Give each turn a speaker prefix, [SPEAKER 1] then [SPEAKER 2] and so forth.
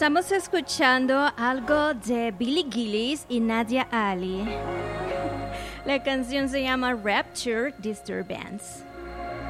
[SPEAKER 1] Estamos escuchando algo de Billie Gillies y Nadia Ali. La canción se llama Rapture Disturbance.